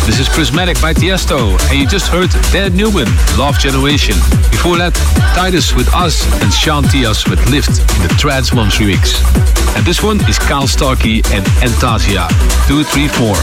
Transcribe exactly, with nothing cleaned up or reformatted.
This is Prismatic by Tiesto, and you just heard Dan Newman, Love Generation. Before that, Titus with Us and Sean Tias with Lift in the Trance Moms remix. And this one is Kyle Starkey and Entasia, two three four.